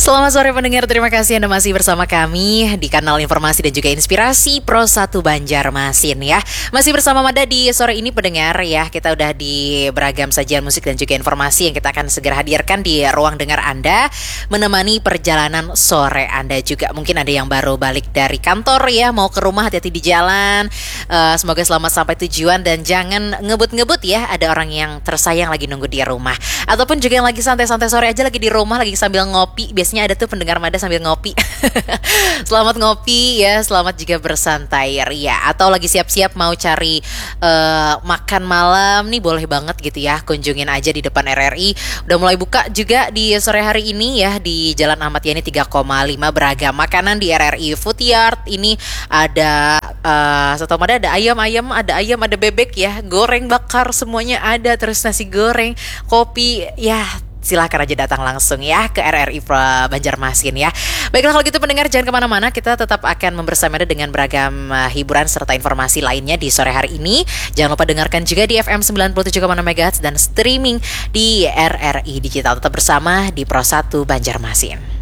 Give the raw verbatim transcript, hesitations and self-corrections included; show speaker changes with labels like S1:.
S1: Selamat sore pendengar, terima kasih Anda masih bersama kami di kanal informasi dan juga inspirasi Pro satu Banjarmasin ya. Masih bersama Mada di sore ini pendengar ya. Kita udah di beragam sajian musik dan juga informasi yang kita akan segera hadirkan di ruang dengar Anda, menemani perjalanan sore Anda juga. Mungkin ada yang baru balik dari kantor ya, mau ke rumah, hati-hati di jalan. uh, Semoga selamat sampai tujuan dan jangan ngebut-ngebut ya. Ada orang yang tersayang lagi nunggu di rumah, ataupun juga yang lagi santai-santai sore aja lagi di rumah, lagi sambil ngopi. Biasanya ada tuh pendengar Mada sambil ngopi. Selamat ngopi ya, selamat juga bersantai ria. Atau lagi siap-siap mau cari uh, makan malam nih, boleh banget gitu ya. Kunjungin aja di depan R R I. Udah mulai buka juga di sore hari ini ya, di Jalan Ahmad Yani tiga koma lima. Beragam makanan di R R I Food Yard. Ini ada uh, setahu Mada ada ayam-ayam, ada ayam, ada bebek ya, goreng bakar semuanya ada. Terus nasi goreng, kopi ya. Silahkan aja datang langsung ya ke R R I Banjarmasin ya. Baiklah kalau gitu pendengar, jangan kemana-mana. Kita tetap akan membersamai dengan beragam uh, hiburan serta informasi lainnya di sore hari ini. Jangan lupa dengarkan juga di F M sembilan puluh tujuh koma enam MHz dan streaming di R R I Digital. Tetap bersama di Pro satu Banjarmasin.